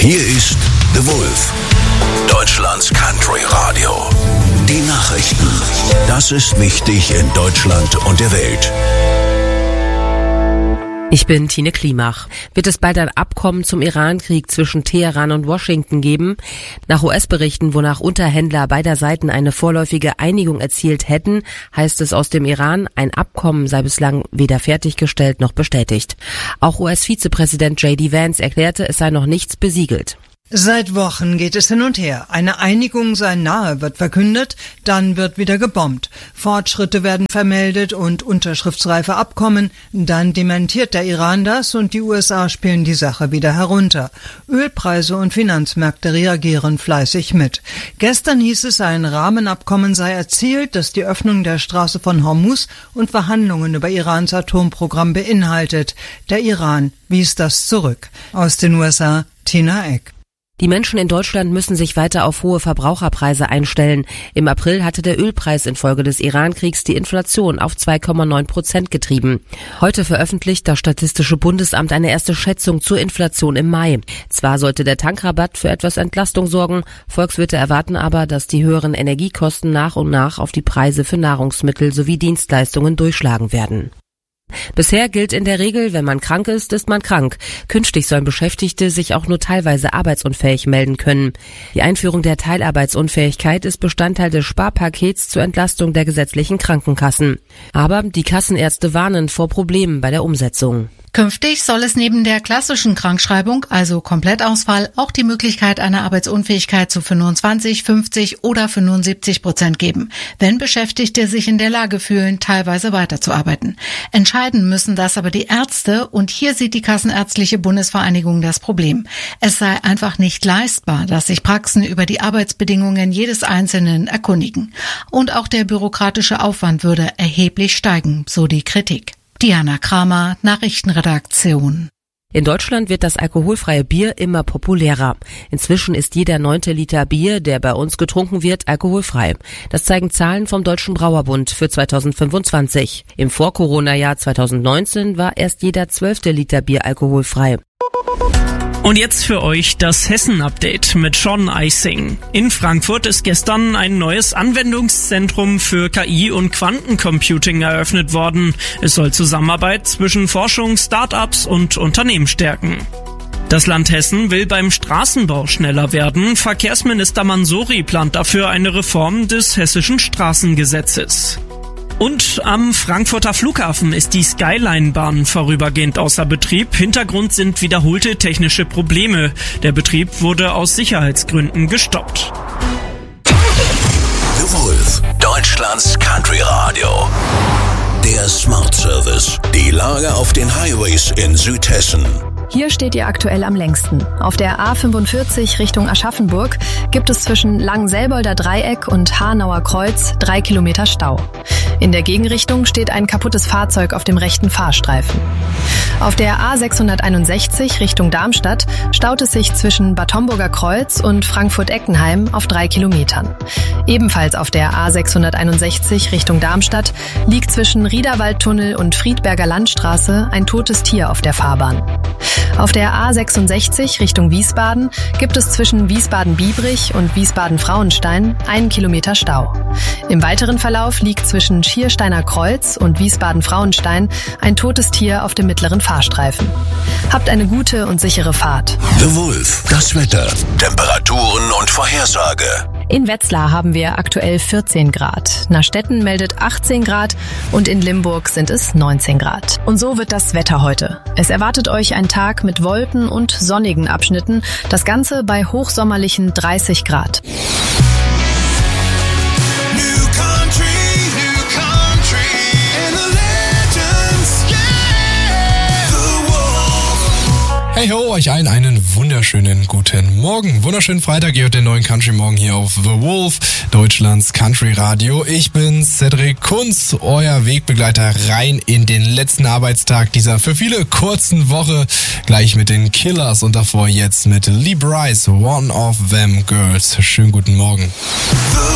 Hier ist The Wolf, Deutschlands Country Radio. Die Nachrichten. Das ist wichtig in Deutschland und der Welt. Ich bin Tine Klimach. Wird es bald ein Abkommen zum Iran-Krieg zwischen Teheran und Washington geben? Nach US-Berichten, wonach Unterhändler beider Seiten eine vorläufige Einigung erzielt hätten, heißt es aus dem Iran, ein Abkommen sei bislang weder fertiggestellt noch bestätigt. Auch US-Vizepräsident J.D. Vance erklärte, es sei noch nichts besiegelt. Seit Wochen geht es hin und her. Eine Einigung sei nahe, wird verkündet, dann wird wieder gebombt. Fortschritte werden vermeldet und unterschriftsreife Abkommen, dann dementiert der Iran das und die USA spielen die Sache wieder herunter. Ölpreise und Finanzmärkte reagieren fleißig mit. Gestern hieß es, ein Rahmenabkommen sei erzielt, das die Öffnung der Straße von Hormuz und Verhandlungen über Irans Atomprogramm beinhaltet. Der Iran wies das zurück. Aus den USA, Tina Eck. Die Menschen in Deutschland müssen sich weiter auf hohe Verbraucherpreise einstellen. Im April hatte der Ölpreis infolge des Iran-Kriegs die Inflation auf 2,9% getrieben. Heute veröffentlicht das Statistische Bundesamt eine erste Schätzung zur Inflation im Mai. Zwar sollte der Tankrabatt für etwas Entlastung sorgen, Volkswirte erwarten aber, dass die höheren Energiekosten nach und nach auf die Preise für Nahrungsmittel sowie Dienstleistungen durchschlagen werden. Bisher gilt in der Regel, wenn man krank ist, ist man krank. Künftig sollen Beschäftigte sich auch nur teilweise arbeitsunfähig melden können. Die Einführung der Teilarbeitsunfähigkeit ist Bestandteil des Sparpakets zur Entlastung der gesetzlichen Krankenkassen. Aber die Kassenärzte warnen vor Problemen bei der Umsetzung. Künftig soll es neben der klassischen Krankschreibung, also Komplettausfall, auch die Möglichkeit einer Arbeitsunfähigkeit zu 25, 50 oder 75% geben, wenn Beschäftigte sich in der Lage fühlen, teilweise weiterzuarbeiten. Entscheiden müssen das aber die Ärzte und hier sieht die Kassenärztliche Bundesvereinigung das Problem. Es sei einfach nicht leistbar, dass sich Praxen über die Arbeitsbedingungen jedes Einzelnen erkundigen. Und auch der bürokratische Aufwand würde erheblich steigen, so die Kritik. Diana Kramer, Nachrichtenredaktion. In Deutschland wird das alkoholfreie Bier immer populärer. Inzwischen ist jeder 9. Liter Bier, der bei uns getrunken wird, alkoholfrei. Das zeigen Zahlen vom Deutschen Brauerbund für 2025. Im Vor-Corona-Jahr 2019 war erst jeder 12. Liter Bier alkoholfrei. Und jetzt für euch das Hessen-Update mit Sean Eising. In Frankfurt ist gestern ein neues Anwendungszentrum für KI und Quantencomputing eröffnet worden. Es soll Zusammenarbeit zwischen Forschung, Start-ups und Unternehmen stärken. Das Land Hessen will beim Straßenbau schneller werden. Verkehrsminister Mansouri plant dafür eine Reform des hessischen Straßengesetzes. Und am Frankfurter Flughafen ist die Skyline-Bahn vorübergehend außer Betrieb. Hintergrund sind wiederholte technische Probleme. Der Betrieb wurde aus Sicherheitsgründen gestoppt. The Wolf, Deutschlands Country Radio. Der Smart Service. Die Lage auf den Highways in Südhessen. Hier steht ihr aktuell am längsten. Auf der A45 Richtung Aschaffenburg gibt es zwischen Langenselbolder Dreieck und Hanauer Kreuz 3 Kilometer Stau. In der Gegenrichtung steht ein kaputtes Fahrzeug auf dem rechten Fahrstreifen. Auf der A661 Richtung Darmstadt staut es sich zwischen Bad Homburger Kreuz und Frankfurt-Eckenheim auf 3 Kilometern. Ebenfalls auf der A661 Richtung Darmstadt liegt zwischen Riederwaldtunnel und Friedberger Landstraße ein totes Tier auf der Fahrbahn. Auf der A66 Richtung Wiesbaden gibt es zwischen Wiesbaden-Biebrich und Wiesbaden-Frauenstein 1 Kilometer Stau. Im weiteren Verlauf liegt zwischen Schiersteiner Kreuz und Wiesbaden-Frauenstein ein totes Tier auf dem mittleren Fahrstreifen. Habt eine gute und sichere Fahrt. The Wolf, das Wetter, Temperaturen und Vorhersage. In Wetzlar haben wir aktuell 14 Grad. Nastetten meldet 18 Grad und in Limburg sind es 19 Grad. Und so wird das Wetter heute. Es erwartet euch ein Tag mit Wolken und sonnigen Abschnitten. Das Ganze bei hochsommerlichen 30 Grad. Hey ho, euch allen einen wunderschönen guten Morgen. Wunderschönen Freitag, ihr hört den neuen Country Morgen hier auf The Wolf, Deutschlands Country Radio. Ich bin Cedric Kunz, euer Wegbegleiter rein in den letzten Arbeitstag dieser für viele kurzen Woche. Gleich mit den Killers und davor jetzt mit Lee Brice, One of Them Girls. Schönen guten Morgen.